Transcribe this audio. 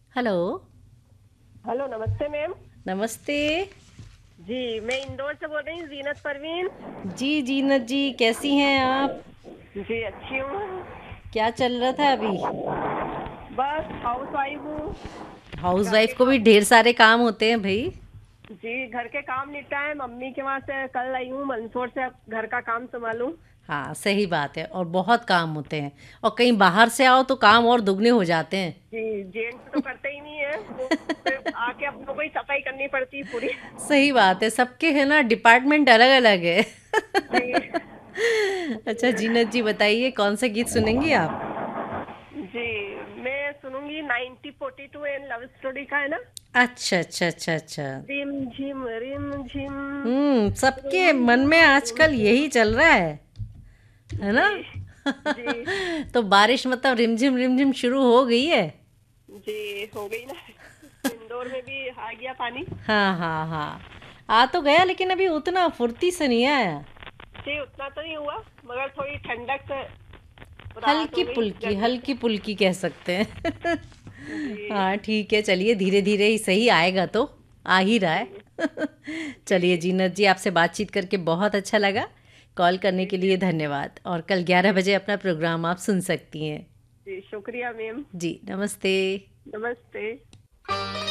Hello. Hello, नमस्ते ma'am. नमस्ते। जी, मैं इंदौर से बोल रही हूँ, जीनत परवीन। जी जीनत जी, कैसी हैं आप? जी, अच्छी हूँ। क्या चल रहा था अभी? बस हाउस वाइफ हूँ। घर हाउसवाइफ के को भी काम। ढेर सारे काम होते हैं भाई। जी, घर के काम निपटाए। मम्मी के वहाँ से कल आई हूँ, मंदसौर से। अब घर का काम संभालूं। हाँ सही बात है, और बहुत काम होते हैं। और कहीं बाहर से आओ तो काम और दुगने हो जाते हैं। जी, जेंट्स तो करते ही नहीं है वो। फिर आके अपनों को ही सफाई करनी पड़ती है पूरी। सही बात है, सबके है ना डिपार्टमेंट अलग अलग है। जी। अच्छा जीनत जी, बताइए कौन सा गीत सुनेंगी आप? जी, मैं सुनूंगी 1942 एंड लव स्टोरी का, है ना। अच्छा अच्छा अच्छा अच्छा। रिम झिम। सबके रिम मन में झिम रिम आजकल झिम। यही चल रहा है ना? जी। जी। तो बारिश मतलब रिमझिम शुरू हो गई है। जी, हो गई ना। इंदौर में भी आ गया पानी। हाँ हाँ हाँ, आ तो गया लेकिन अभी उतना फुर्ती से नहीं आया। जी, उतना तो नहीं हुआ, मगर थोड़ी ठंडक से राहत हल्की हो गई पुल्की गर्मी से। हल्की पुल्की कह सकते हैं। जी। हाँ ठीक है, चलिए धीरे धीरे ही सही आएगा तो। आ ही रहा जी। है। चलिए जी। जीनत जी, आपसे बातचीत करके बहुत अच्छा लगा। कॉल करने जी। के लिए धन्यवाद, और कल 11 जी। बजे अपना प्रोग्राम आप सुन सकती हैं। जी, शुक्रिया मैम। जी नमस्ते। नमस्ते।